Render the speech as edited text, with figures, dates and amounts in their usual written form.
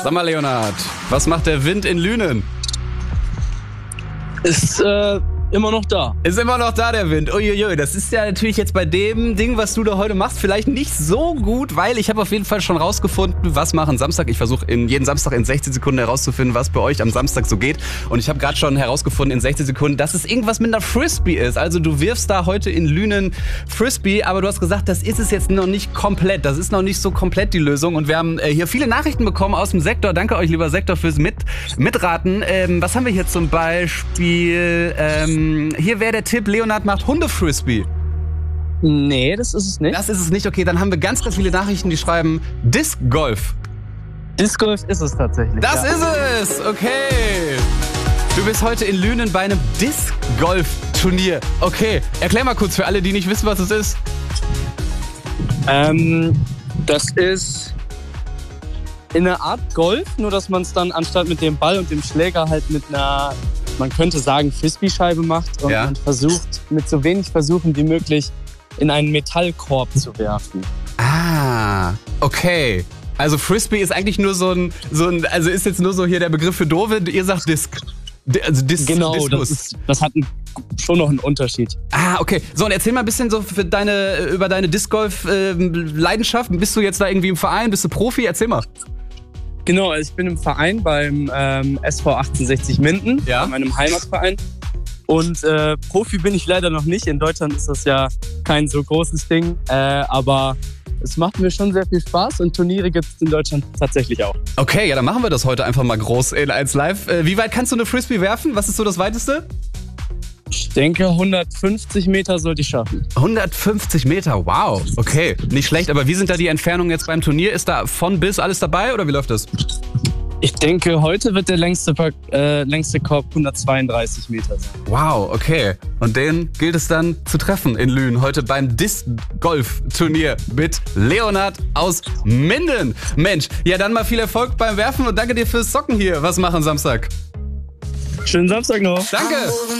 Sag mal, Leonhard, was macht der Wind in Lünen? Ist immer noch da. Ist immer noch da, der Wind. Uiuiui, das ist ja natürlich jetzt bei dem Ding, was du da heute machst, vielleicht nicht so gut, weil ich habe auf jeden Fall schon rausgefunden, was machen Samstag. Ich versuche jeden Samstag in 60 Sekunden herauszufinden, was bei euch am Samstag so geht. Und ich habe gerade schon herausgefunden in 60 Sekunden, dass es irgendwas mit einer Frisbee ist. Also du wirfst da heute in Lünen Frisbee, aber du hast gesagt, das ist es jetzt noch nicht komplett. Das ist noch nicht so komplett die Lösung. Und wir haben hier viele Nachrichten bekommen aus dem Sektor. Danke euch, lieber Sektor, fürs Mitraten. Was haben wir hier zum Beispiel? Hier wäre der Tipp, Leonhard macht Hundefrisbee. Nee, das ist es nicht. Das ist es nicht. Okay, dann haben wir ganz, ganz viele Nachrichten, die schreiben Disc Golf. Disc Golf ist es tatsächlich. Das ist es! Okay. Du bist heute in Lünen bei einem Disc Golf Turnier. Okay, erklär mal kurz für alle, die nicht wissen, was es ist. Das ist in einer Art Golf, nur dass man es dann anstatt mit dem Ball und dem Schläger halt mit einer, man könnte sagen, Frisbee-Scheibe macht und man versucht mit so wenig Versuchen wie möglich in einen Metallkorb zu werfen. Ah, okay. Also Frisbee ist eigentlich nur so ein also ist jetzt nur so hier der Begriff für Dove, ihr sagt Disc. Also genau, das hat schon noch einen Unterschied. Ah, okay. So, und erzähl mal ein bisschen so über deine Disc-Golf-Leidenschaft. Bist du jetzt da irgendwie im Verein? Bist du Profi? Erzähl mal. Genau, ich bin im Verein beim SV 1860 Minden, bei meinem Heimatverein. Und Profi bin ich leider noch nicht. In Deutschland ist das ja kein so großes Ding. Aber es macht mir schon sehr viel Spaß und Turniere gibt es in Deutschland tatsächlich auch. Okay, ja, dann machen wir das heute einfach mal groß in 1 Live. Wie weit kannst du eine Frisbee werfen? Was ist so das Weiteste? Ich denke, 150 Meter sollte ich schaffen. 150 Meter, wow. Okay, nicht schlecht. Aber wie sind da die Entfernungen jetzt beim Turnier? Ist da von bis alles dabei oder wie läuft das? Ich denke, heute wird der längste Korb 132 Meter sein. Wow, okay. Und den gilt es dann zu treffen in Lünen. Heute beim Disc-Golf-Turnier mit Leonhard aus Minden. Mensch, ja dann mal viel Erfolg beim Werfen und danke dir fürs Zocken hier. Was machen Samstag? Schönen Samstag noch. Danke.